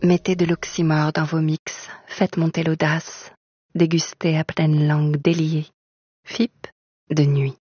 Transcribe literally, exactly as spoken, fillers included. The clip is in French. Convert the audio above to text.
Mettez de l'oxymore dans vos mix, faites monter l'audace, dégustez à pleine langue déliée. F I P de nuit.